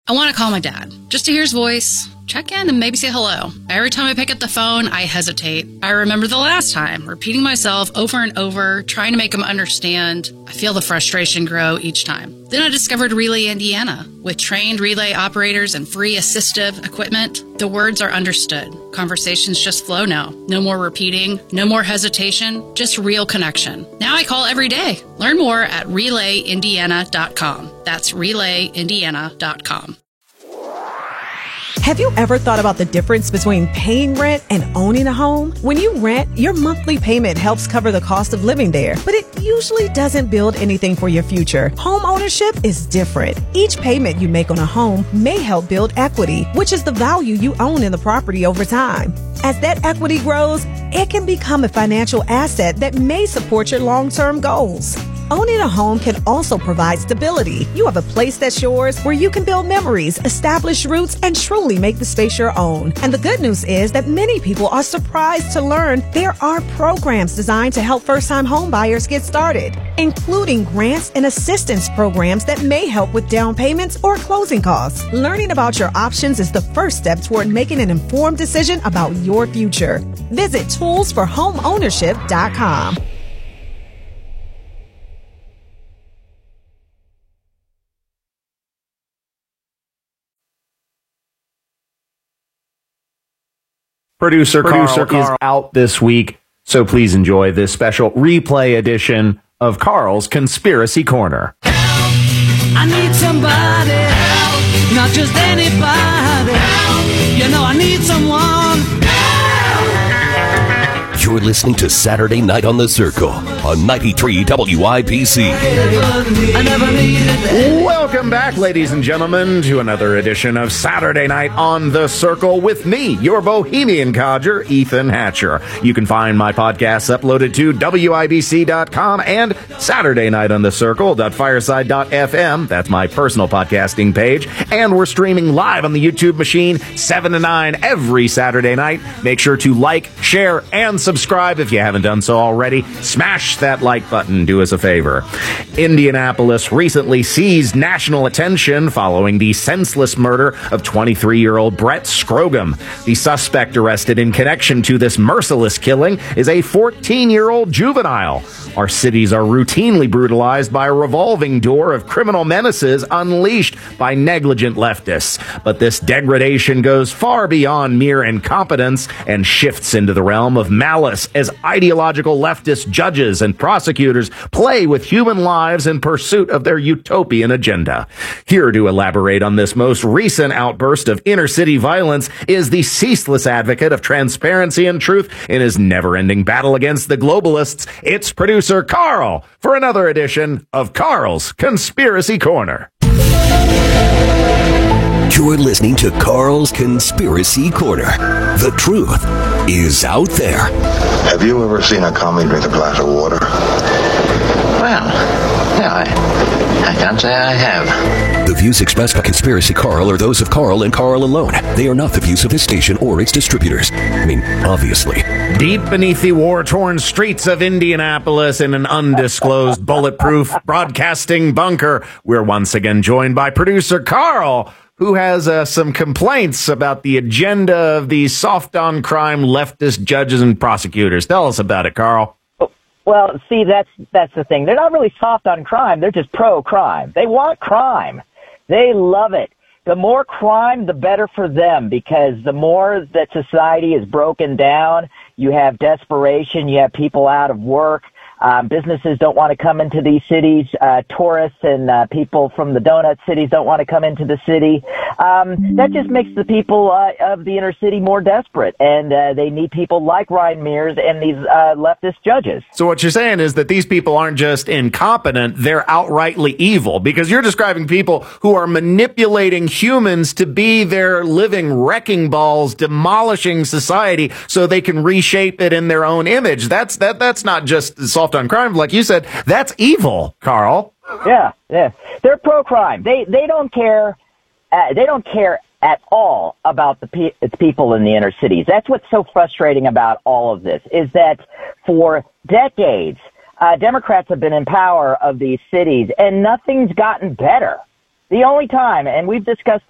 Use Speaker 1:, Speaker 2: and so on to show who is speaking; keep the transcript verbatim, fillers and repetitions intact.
Speaker 1: I want to call my dad, just to hear his voice, check in, and maybe say hello. Every time I pick up the phone, I hesitate. I remember the last time, repeating myself over and over, trying to make him understand. I feel the frustration grow each time. Then I discovered Relay Indiana. With trained relay operators and free assistive equipment, the words are understood. Conversations just flow now. No more repeating, no more hesitation, just real connection. Now I call every day. Learn more at relay indiana dot com. That's relay indiana dot com.
Speaker 2: Have you ever thought about the difference between paying rent and owning a home? When you rent, your monthly payment helps cover the cost of living there, but it usually doesn't build anything for your future. Home ownership is different. Each payment you make on a home may help build equity, which is the value you own in the property over time. As that equity grows, it can become a financial asset that may support your long-term goals. Owning a home can also provide stability. You have a place that's yours where you can build memories, establish roots, and truly make the space your own. And the good news is that many people are surprised to learn there are programs designed to help first-time home buyers get started, including grants and assistance programs that may help with down payments or closing costs. Learning about your options is the first step toward making an informed decision about your future. Visit tools for home ownership dot com.
Speaker 3: Producer,
Speaker 4: Producer
Speaker 3: Carl,
Speaker 4: Carl
Speaker 3: is out this week, so please enjoy this special replay edition of Carl's Conspiracy Corner.
Speaker 5: Help! I need somebody help! Not just anybody help! You know I need someone help!
Speaker 6: You're listening to Saturday Night on the Circle on ninety-three W I B C.
Speaker 5: I never needed
Speaker 3: Welcome back, ladies and gentlemen, to another edition of Saturday Night on the Circle with me, your bohemian codger, Ethan Hatcher. You can find my podcasts uploaded to W I B C dot com and Saturday Night on the Circle dot fireside dot f m. That's my personal podcasting page. And we're streaming live on the YouTube machine seven to nine every Saturday night. Make sure to like, share, and subscribe if you haven't done so already. Smash that like button. Do us a favor. Indianapolis recently seized national attention following the senseless murder of twenty-three-year-old Brett Scrogum. The suspect arrested in connection to this merciless killing is a fourteen-year-old juvenile. Our cities are routinely brutalized by a revolving door of criminal menaces unleashed by negligent leftists. But this degradation goes far beyond mere incompetence and shifts into the realm of malice as ideological leftist judges and prosecutors play with human lives in pursuit of their utopian agenda. Here to elaborate on this most recent outburst of inner-city violence is the ceaseless advocate of transparency and truth in his never-ending battle against the globalists. It's producer Carl for another edition of Carl's Conspiracy Corner.
Speaker 6: You're listening to Carl's Conspiracy Corner. The truth is out there.
Speaker 7: Have you ever seen a commie drink a glass of water?
Speaker 8: Well, yeah, I, I can't say I have.
Speaker 6: The views expressed by Conspiracy Carl are those of Carl and Carl alone. They are not the views of this station or its distributors. I mean, obviously.
Speaker 3: Deep beneath the war-torn streets of Indianapolis in an undisclosed bulletproof broadcasting bunker, we're once again joined by producer Carl, who has uh, some complaints about the agenda of these soft-on-crime leftist judges and prosecutors. Tell us about it, Carl.
Speaker 9: Well, see, that's that's the thing. They're not really soft on crime. They're just pro-crime. They want crime. They love it. The more crime, the better for them, because the more that society is broken down, you have desperation, you have people out of work. Um, businesses don't want to come into these cities. Uh, tourists and uh, people from the donut cities don't want to come into the city. Um, that just makes the people uh, of the inner city more desperate, and uh, they need people like Ryan Mears and these uh, leftist judges.
Speaker 3: So what you're saying is that these people aren't just incompetent, they're outrightly evil, because you're describing people who are manipulating humans to be their living wrecking balls, demolishing society so they can reshape it in their own image. That's that. That's not just soft on crime, like you said. That's evil, Carl.
Speaker 9: Yeah, yeah. They're pro-crime. They they don't care. Uh, they don't care at all about the pe- it's people in the inner cities. That's what's so frustrating about all of this, is that for decades, uh, Democrats have been in power of these cities, and nothing's gotten better. The only time, and we've discussed